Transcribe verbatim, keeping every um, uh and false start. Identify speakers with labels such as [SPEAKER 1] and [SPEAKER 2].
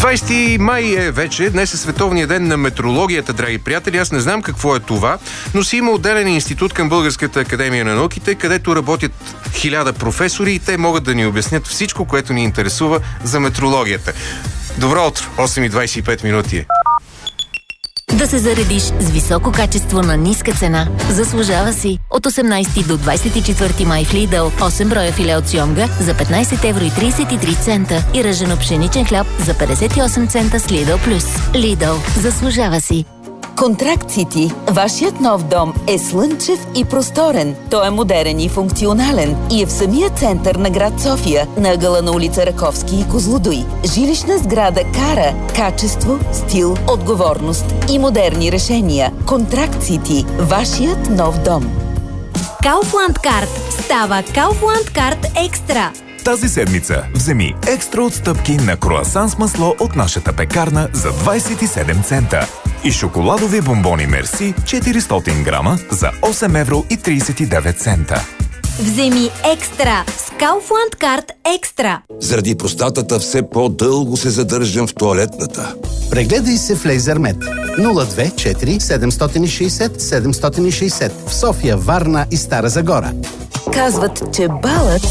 [SPEAKER 1] двайсети май е вече. Днес е световния ден на метрологията, драги приятели. Аз не знам какво е това, но си има отделен институт към Българската академия на науките, където работят хиляда професори и те могат да ни обяснят всичко, което ни интересува за метрологията. Добро утро! осем и двайсет и пет минути е.
[SPEAKER 2] Да се заредиш с високо качество на ниска цена. Заслужава си. От осемнайсети до двайсет и четвърти май в Lidl осем броя филе от сьомга за петнайсет евро и трийсет и три цента и ръжено пшеничен хляб за петдесет и осем цента с Lidl Plus. Lidl. Заслужава си.
[SPEAKER 3] Контракт Сити. Вашият нов дом е слънчев и просторен. Той е модерен и функционален и е в самия център на град София, на ъгъла на улица Раковски и Козлодуй. Жилищна сграда Кара. Качество, стил, отговорност и модерни решения. Контракт Сити. Вашият нов дом.
[SPEAKER 4] Kaufland Card става Kaufland Card Екстра.
[SPEAKER 5] Тази седмица вземи екстра отстъпки на круасан с масло от нашата пекарна за двайсет и седем цента и шоколадови бомбони Мерси четиристотин грама за осем евро и трийсет и девет цента.
[SPEAKER 4] Вземи екстра с Kaufland Card Екстра.
[SPEAKER 6] Заради простатата все по-дълго се задържам в тоалетната.
[SPEAKER 7] Прегледай се в Лейзермет. нула две четири седемстотин и шейсет седемстотин и шейсет в София, Варна и Стара Загора.
[SPEAKER 3] Казват, че балът